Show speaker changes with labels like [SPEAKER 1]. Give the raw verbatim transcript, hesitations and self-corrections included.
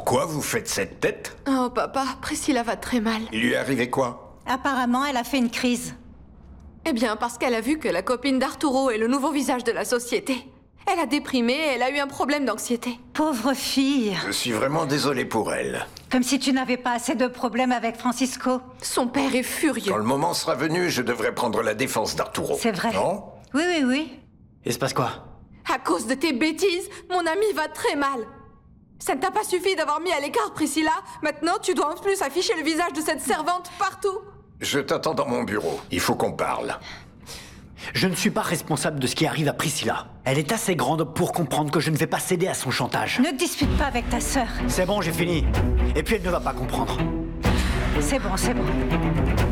[SPEAKER 1] Pourquoi vous faites cette tête?
[SPEAKER 2] Oh papa, Priscilla va très mal.
[SPEAKER 1] Il lui est arrivé quoi?
[SPEAKER 3] Apparemment, elle a fait une crise.
[SPEAKER 2] Eh bien, parce qu'elle a vu que la copine d'Arturo est le nouveau visage de la société. Elle a déprimé et elle a eu un problème d'anxiété.
[SPEAKER 3] Pauvre fille.
[SPEAKER 1] Je suis vraiment désolé pour elle.
[SPEAKER 3] Comme si tu n'avais pas assez de problèmes avec Francisco.
[SPEAKER 2] Son père est furieux.
[SPEAKER 1] Quand le moment sera venu, je devrais prendre la défense d'Arturo.
[SPEAKER 3] C'est vrai.
[SPEAKER 1] Non?
[SPEAKER 3] Oui, oui, oui.
[SPEAKER 4] Il se passe quoi?
[SPEAKER 2] À cause de tes bêtises, mon ami va très mal. Ça ne t'a pas suffi d'avoir mis à l'écart Priscilla. Maintenant, tu dois en plus afficher le visage de cette servante partout.
[SPEAKER 1] Je t'attends dans mon bureau. Il faut qu'on parle.
[SPEAKER 4] Je ne suis pas responsable de ce qui arrive à Priscilla. Elle est assez grande pour comprendre que je ne vais pas céder à son chantage.
[SPEAKER 3] Ne te dispute pas avec ta sœur.
[SPEAKER 4] C'est bon, j'ai fini. Et puis elle ne va pas comprendre.
[SPEAKER 3] C'est bon, c'est bon.